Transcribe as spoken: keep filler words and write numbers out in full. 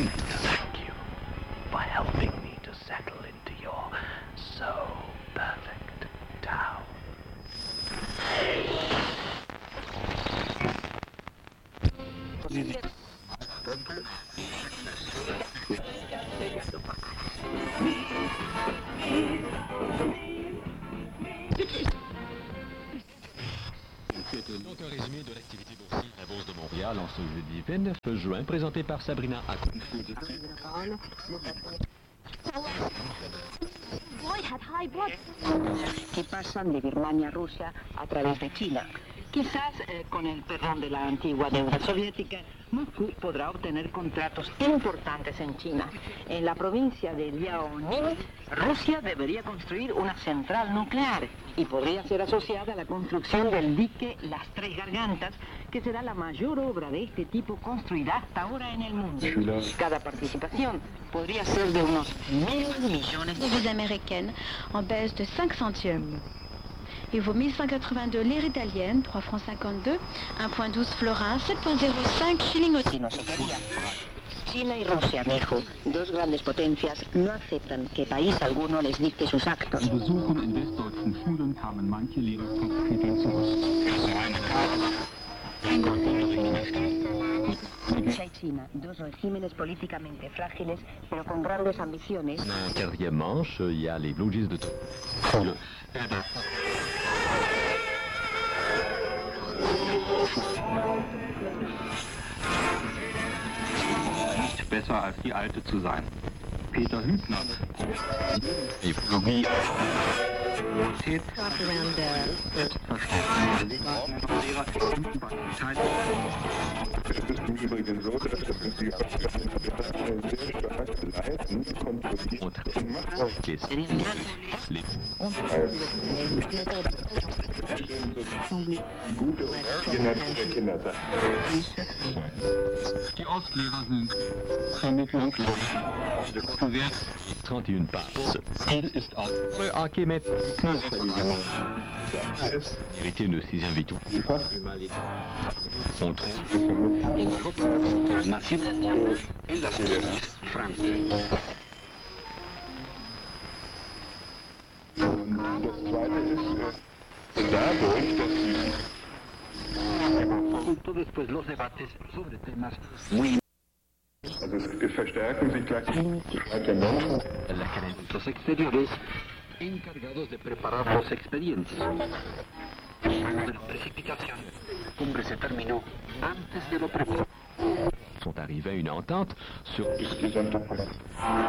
Thank you for helping me to settle into your so perfect town. Donc un résumé de l'activité boursière à la Bourse de Montréal en ce jeudi vingt-neuf juin, présenté par Sabrina Hack. Que pasan de Birmania a Rusia a través de China. Quizás eh, con el perdón de la antigua deuda soviética, Moscú podrá obtener contratos importantes en China. En la provincia de Liaoning, Rusia debería construir una central nuclear y podría ser asociada a la construcción del dique Las Tres Gargantas, que será la mayor obra de este tipo construida hasta ahora en el mundo. Cada participación podría ser de unos mil millones de devises américaines en baisse de cinq centièmes. Il vaut mille cent quatre-vingt-deux lire italienne, trois francs cinquante-deux, un virgule douze florins, sept virgule zéro cinq shilling au... China y Rusia, Mejo, dos grandes potencias, no aceptan que país alguno les dicte sus actos. An Besuchen in westdeutschen Schulen kamen manche Lehrer Rusia y China, dos regímenes políticamente frágiles, pero con grandes ambiciones. Quatrième manche, il y a les Blue Jays de Toronto. nicht besser als die alte zu sein. Peter Hübner. Ecologie. Es ist im Übrigen so, dass die sehr stark leiten, kontrollieren und gute und genetische Kinder sein. Die Ostlehrer sind vermittlungslos. trente et une passes. Ziel ist auch Le hockey met hérité de sixième victoire. On trouve Und das Zweite ist, äh, dadurch, dass sie Justo después los debates sobre temas muy also es verstärken sich gleich weiter Menschen. los exteriores encargados de preparar los expedientes. Pero precipitación. La cumbre se terminó antes de lo previsto. sont arrivés à une entente sur Insgesamt